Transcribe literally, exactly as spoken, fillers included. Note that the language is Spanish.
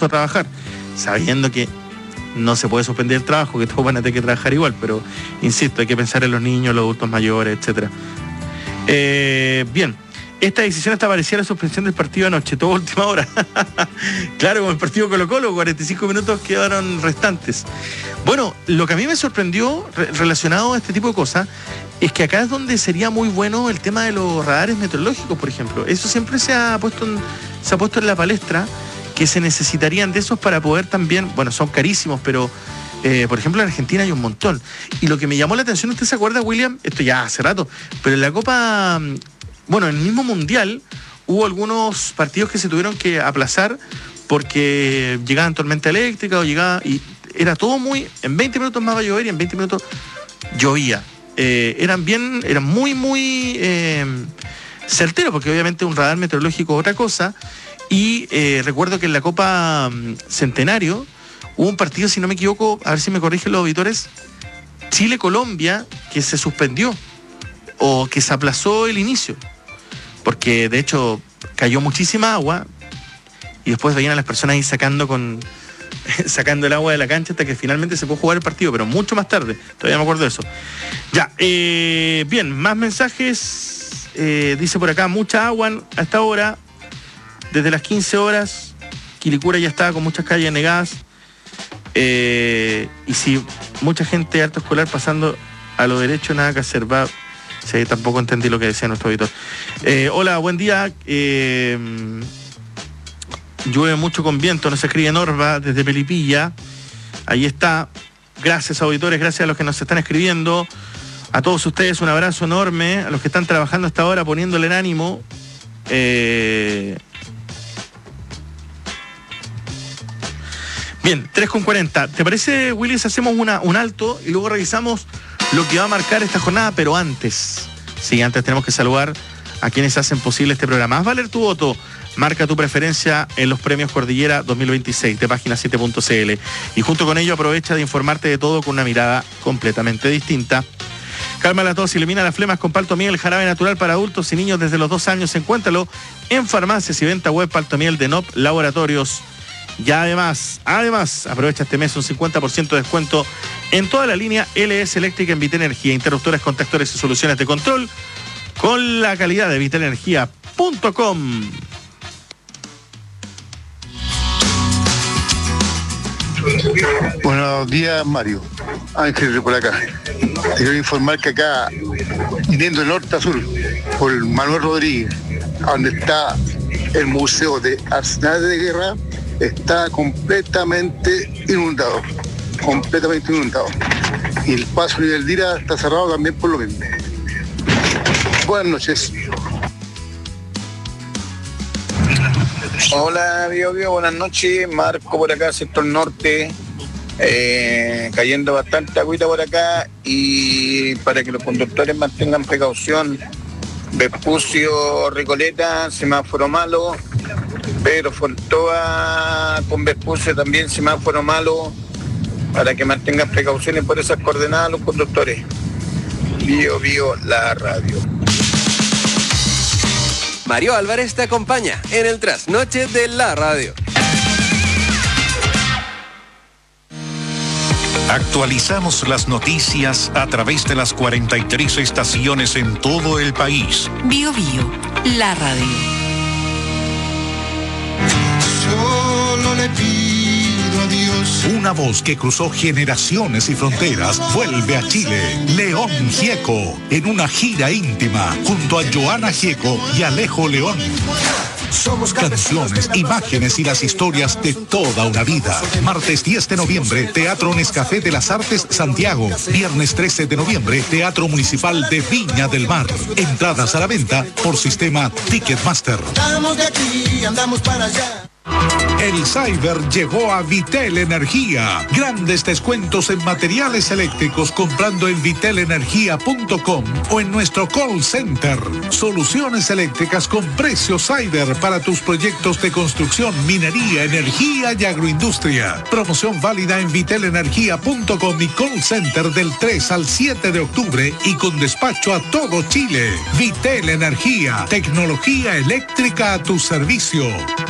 a trabajar, sabiendo que no se puede suspender el trabajo, que todos van a tener que trabajar igual, pero insisto, hay que pensar en los niños, los adultos mayores, etcétera. Eh, bien, esta decisión hasta parecía la suspensión del partido anoche, toda última hora. Claro, como el partido Colo-Colo, cuarenta y cinco minutos quedaron restantes. Bueno, lo que a mí me sorprendió re- relacionado a este tipo de cosas es que acá es donde sería muy bueno el tema de los radares meteorológicos, por ejemplo. Eso siempre se ha puesto en, se ha puesto en la palestra, que se necesitarían de esos para poder también, bueno, son carísimos, pero eh, por ejemplo en Argentina hay un montón. Y lo que me llamó la atención, ¿usted se acuerda, William? Esto ya hace rato, pero en la Copa, bueno, en el mismo Mundial hubo algunos partidos que se tuvieron que aplazar porque llegaban tormenta eléctrica o llegaba, y era todo muy, en veinte minutos más va a llover y en veinte minutos llovía. Eh, eran bien, eran muy, muy eh, certeros, porque obviamente un radar meteorológico es otra cosa. Y eh, recuerdo que en la Copa Centenario hubo un partido, si no me equivoco, a ver si me corrigen los auditores, Chile-Colombia, que se suspendió o que se aplazó el inicio, porque de hecho cayó muchísima agua y después veían a las personas ahí sacando con sacando el agua de la cancha hasta que finalmente se pudo jugar el partido, pero mucho más tarde, todavía me acuerdo de eso. Ya, eh, bien, más mensajes. Eh, dice por acá, mucha agua a esta hora. Desde las quince horas, Quilicura ya estaba con muchas calles anegadas. Eh, y si mucha gente de alto escolar pasando a lo derecho, nada que hacer. Va, sí, tampoco entendí lo que decía nuestro auditor. Eh, hola, buen día. Eh, llueve mucho con viento, nos escribe Norva desde Pelipilla. Ahí está. Gracias, auditores, gracias a los que nos están escribiendo. A todos ustedes un abrazo enorme. A los que están trabajando hasta ahora, poniéndole en ánimo. Eh... Bien, tres con cuarenta. ¿Te parece, Willy, si hacemos una, un alto y luego revisamos lo que va a marcar esta jornada, pero antes? Sí, antes tenemos que saludar a quienes hacen posible este programa. Haz valer tu voto. Marca tu preferencia en los premios Cordillera dos mil veintiséis de página siete punto c l. Y junto con ello aprovecha de informarte de todo con una mirada completamente distinta. Calma la tos, elimina las flemas con Paltomiel, el jarabe natural para adultos y niños desde los dos años. Encuéntralo en farmacias y venta web Paltomiel de N O P Laboratorios. Y además, además, aprovecha este mes un cincuenta por ciento de descuento en toda la línea L S Eléctrica en Vitenergia, interruptores, contactores y soluciones de control con la calidad de vitenergia punto com. Buenos días, Mario. Ángel por acá. Te quiero informar que acá, viniendo de norte a sur, por Manuel Rodríguez, donde está el Museo de Arsenales de Guerra, está completamente inundado, completamente inundado. Y el paso Nivel Dira está cerrado también por lo mismo. Buenas noches. Hola, Bio Bio, buenas noches. Marco por acá, sector norte. Eh, cayendo bastante agüita por acá y para que los conductores mantengan precaución. Vespucio, Recoleta, semáforo malo. Pero Fontoa con Vespucio también semáforo malo, para que mantengan precauciones por esas coordenadas los conductores. Bio Bio, la radio. Mario Álvarez te acompaña en el trasnoche de la radio. Actualizamos las noticias a través de las cuarenta y tres estaciones en todo el país. Bio Bio, la radio. Solo le pido a Dios. Una voz que cruzó generaciones y fronteras vuelve a Chile. León Gieco, en una gira íntima, junto a Joana Gieco y Alejo León. Somos canciones, imágenes y las historias de toda una vida. Martes diez de noviembre, Teatro Nescafé de las Artes, Santiago. Viernes trece de noviembre, Teatro Municipal de Viña del Mar. Entradas a la venta por sistema Ticketmaster. Estamos de aquí, andamos para allá. El Cyber llegó a Vitel Energía. Grandes descuentos en materiales eléctricos comprando en vitel energía punto com o en nuestro call center. Soluciones eléctricas con precios Cyber para tus proyectos de construcción, minería, energía y agroindustria. Promoción válida en vitel energía punto com y call center del tres al siete de octubre y con despacho a todo Chile. Vitel Energía, tecnología eléctrica a tu servicio.